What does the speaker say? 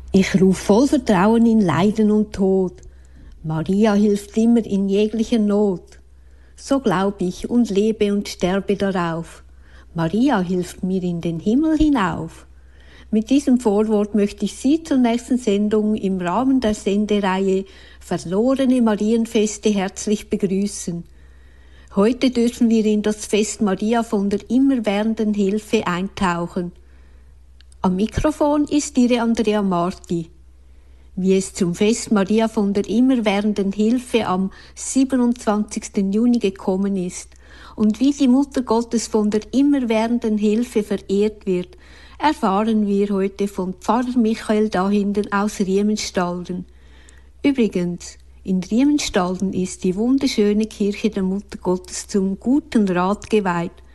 Ich ruf voll Vertrauen in Leiden und Tod. Maria hilft immer in jeglicher Not. So glaub ich und lebe und sterbe darauf. Maria hilft mir in den Himmel hinauf. Mit diesem Vorwort möchte ich Sie zur nächsten Sendung im Rahmen der Sendereihe Verlorene Marienfeste herzlich begrüßen. Heute dürfen wir in das Fest Maria von der immerwährenden Hilfe eintauchen. Am Mikrofon ist Ihre Andrea Marti. Wie es zum Fest Maria von der immerwährenden Hilfe am 27. Juni gekommen ist und wie die Mutter Gottes von der immerwährenden Hilfe verehrt wird, erfahren wir heute von Pfarrer Michael Dahinden aus Riemenstalden. Übrigens, in Riemenstalden ist die wunderschöne Kirche der Mutter Gottes zum guten Rat geweiht.